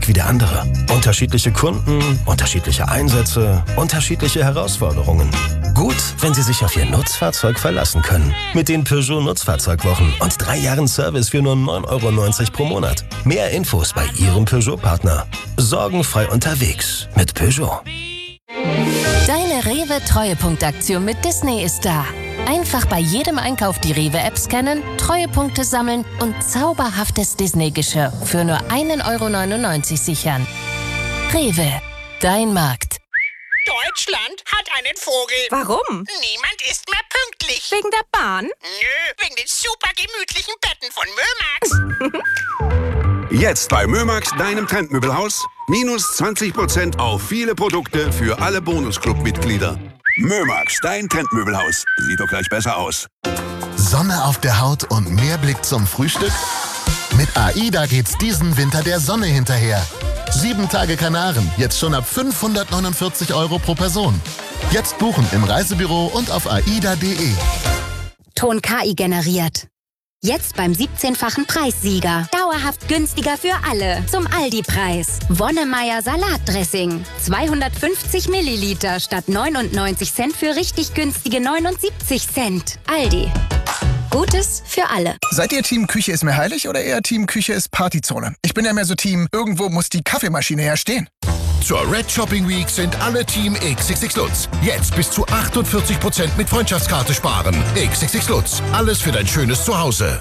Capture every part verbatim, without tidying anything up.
Produkt wie der andere. Unterschiedliche Kunden, unterschiedliche Einsätze, unterschiedliche Herausforderungen. Gut, wenn Sie sich auf Ihr Nutzfahrzeug verlassen können. Mit den Peugeot Nutzfahrzeugwochen und drei Jahren Service für nur neun Euro neunzig pro Monat. Mehr Infos bei Ihrem Peugeot-Partner. Sorgenfrei unterwegs mit Peugeot. Deine Rewe-Treuepunktaktion mit Disney ist da. Einfach bei jedem Einkauf die Rewe-App scannen, Treuepunkte sammeln und zauberhaftes Disney-Geschirr für nur ein Euro neunundneunzig sichern. Rewe, dein Markt. Deutschland hat einen Vogel. Warum? Niemand ist mehr pünktlich. Wegen der Bahn? Nö, wegen den super gemütlichen Betten von Mömax. Jetzt bei Mömax, deinem Trendmöbelhaus, minus zwanzig Prozent auf viele Produkte für alle Bonusclub-Mitglieder. Mömax, dein Trendmöbelhaus. Sieht doch gleich besser aus. Sonne auf der Haut und mehr Blick zum Frühstück? Mit AIDA geht's diesen Winter der Sonne hinterher. Sieben Tage Kanaren, jetzt schon ab fünfhundertneunundvierzig Euro pro Person. Jetzt buchen im Reisebüro und auf aida punkt de. Ton K I generiert. Jetzt beim siebzehnfachen Preissieger. Dauerhaft günstiger für alle. Zum Aldi-Preis. Wonnemeier Salatdressing. zweihundertfünfzig Milliliter statt neunundneunzig Cent für richtig günstige neunundsiebzig Cent. Aldi. Gutes für alle. Seid ihr Team Küche ist mir heilig oder eher Team Küche ist Partyzone? Ich bin ja mehr so Team, irgendwo muss die Kaffeemaschine herstehen. Zur Red Shopping Week sind alle Team X X X Lutz. Jetzt bis zu achtundvierzig Prozent mit Freundschaftskarte sparen. X X X Lutz. Alles für dein schönes Zuhause.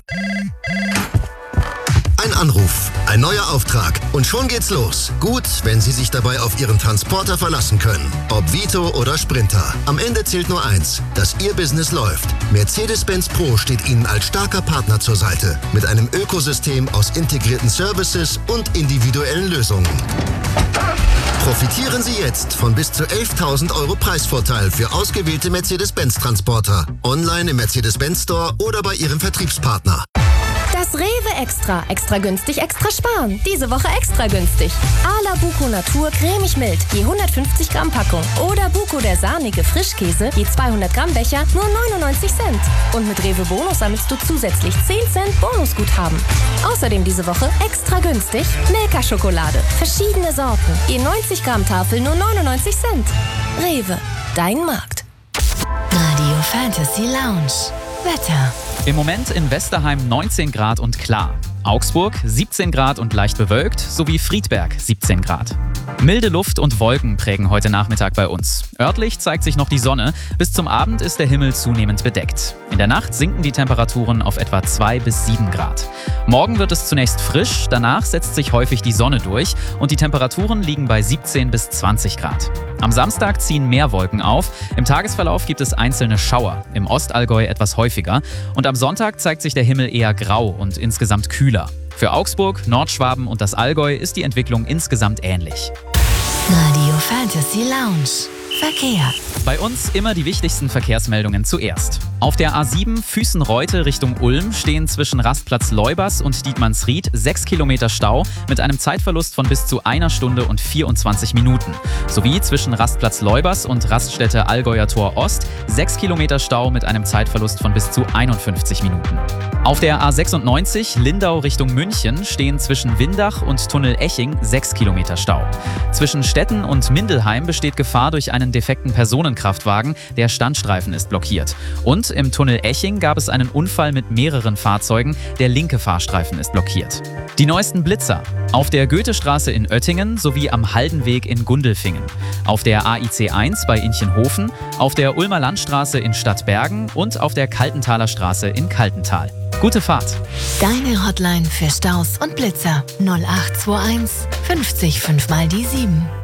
Ein Anruf, ein neuer Auftrag und schon geht's los. Gut, wenn Sie sich dabei auf Ihren Transporter verlassen können. Ob Vito oder Sprinter. Am Ende zählt nur eins, dass Ihr Business läuft. Mercedes-Benz Pro steht Ihnen als starker Partner zur Seite. Mit einem Ökosystem aus integrierten Services und individuellen Lösungen. Profitieren Sie jetzt von bis zu elftausend Euro Preisvorteil für ausgewählte Mercedes-Benz-Transporter. Online im Mercedes-Benz Store oder bei Ihrem Vertriebspartner. Das Rewe Extra. Extra günstig, extra sparen. Diese Woche extra günstig. Ala Buko Natur cremig mild, je hundertfünfzig Gramm Packung. Oder Buko der sahnige Frischkäse, je zweihundert Gramm Becher, nur neunundneunzig Cent. Und mit Rewe Bonus sammelst du zusätzlich zehn Cent Bonusguthaben. Außerdem diese Woche extra günstig Milka-Schokolade. Verschiedene Sorten, je neunzig Gramm Tafel, nur neunundneunzig Cent. Rewe, dein Markt. Radio Fantasy Lounge. Wetter. Im Moment in Westerheim neunzehn Grad und klar. Augsburg siebzehn Grad und leicht bewölkt, sowie Friedberg siebzehn Grad. Milde Luft und Wolken prägen heute Nachmittag bei uns. Örtlich zeigt sich noch die Sonne. Bis zum Abend ist der Himmel zunehmend bedeckt. In der Nacht sinken die Temperaturen auf etwa zwei bis sieben Grad. Morgen wird es zunächst frisch, danach setzt sich häufig die Sonne durch und die Temperaturen liegen bei siebzehn bis zwanzig Grad. Am Samstag ziehen mehr Wolken auf. Im Tagesverlauf gibt es einzelne Schauer, im Ostallgäu etwas häufiger. Und am Sonntag zeigt sich der Himmel eher grau und insgesamt kühler. Für Augsburg, Nordschwaben und das Allgäu ist die Entwicklung insgesamt ähnlich. Radio Fantasy Lounge. Verkehr. Bei uns immer die wichtigsten Verkehrsmeldungen zuerst. Auf der A sieben Füssen-Reute Richtung Ulm stehen zwischen Rastplatz Leubers und Dietmannsried sechs Kilometer Stau mit einem Zeitverlust von bis zu einer Stunde und vierundzwanzig Minuten. Sowie zwischen Rastplatz Leubers und Raststätte Allgäuer Tor Ost sechs Kilometer Stau mit einem Zeitverlust von bis zu einundfünfzig Minuten. Auf der A sechsundneunzig Lindau Richtung München stehen zwischen Windach und Tunnel Eching sechs Kilometer Stau. Zwischen Stetten und Mindelheim besteht Gefahr durch einen defekten Personenkraftwagen, der Standstreifen ist blockiert. Und im Tunnel Eching gab es einen Unfall mit mehreren Fahrzeugen, der linke Fahrstreifen ist blockiert. Die neuesten Blitzer. Auf der Goethestraße in Oettingen sowie am Haldenweg in Gundelfingen. Auf der A I C eins bei Inchenhofen, auf der Ulmer Landstraße in Stadtbergen und auf der Kaltenthaler Straße in Kaltental. Gute Fahrt! Deine Hotline für Staus und Blitzer null acht zwei eins fünfzig fünf mal die sieben.